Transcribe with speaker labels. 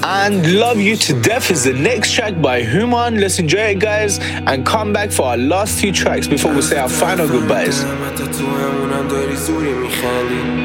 Speaker 1: And Love You to Death is the next track by Human. Let's enjoy it, guys, and come back for our last two tracks before we say our final goodbyes.